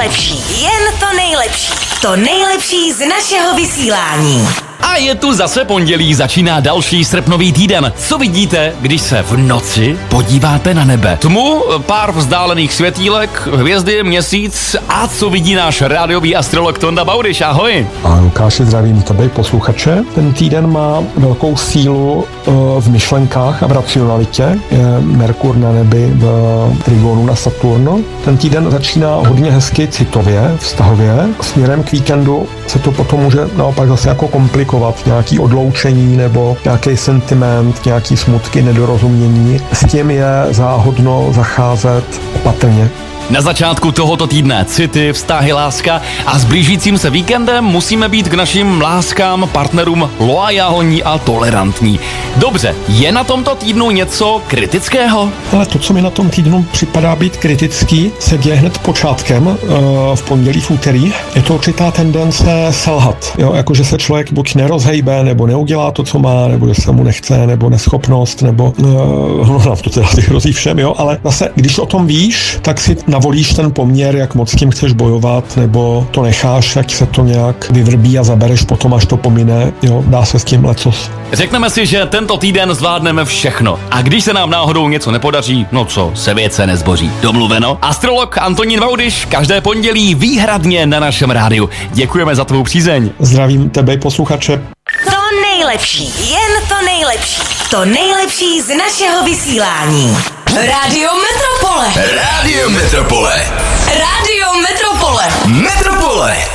nejlepší, jen to nejlepší. To nejlepší z našeho vysílání. A je tu zase pondělí, začíná další srpnový týden. Co vidíte, když se v noci podíváte na nebe? Tmu, pár vzdálených světílek, hvězdy, měsíc a co vidí náš rádiový astrolog Tonda Baudyš? Ahoj. A Lukáši, zdravím tebe, posluchače. Ten týden má velkou sílu v myšlenkách a v racionalitě. Je Merkur na nebi v trigonu na Saturno. Ten týden začíná hodně hezky citově, vztahově. Směrem k víkendu se to potom může naopak zase jako komplikovat. Nějaký odloučení nebo nějaký sentiment, nějaký smutky, nedorozumění. S tím je záhodno zacházet opatrně. Na začátku tohoto týdne city, vztahy, láska a s blížícím se víkendem musíme být k našim láskám, partnerům loajální a tolerantní. Dobře, je na tomto týdnu něco kritického? Ale to, co mi na tom týdnu připadá být kritický, se děje hned počátkem, v pondělí, v úterý. Je to určitá tendence selhat. Jo, jakože se člověk buď nerozhejbe, nebo neudělá to, co má, nebo že se mu nechce, nebo neschopnost, nebo nám to teda hrozí všem, jo, ale zase, když o tom víš, tak si navolíš ten poměr, jak moc tím chceš bojovat, nebo to necháš, jak se to nějak vyvrbí a zabereš potom, až to pomine, jo, dá se s tím lecos. Řekneme si, že tento týden zvládneme všechno. A když se nám náhodou něco nepodaří, no co, se věce nezboří. Domluveno? Astrolog Antonín Baudyš každé pondělí výhradně na našem rádiu. Děkujeme za tvou přízeň. Zdravím tebe, posluchače. To nejlepší, jen to nejlepší. To nejlepší z našeho vysílání. Rádio Metropole. Rádio Metropole. Rádio Metropole. Metropole.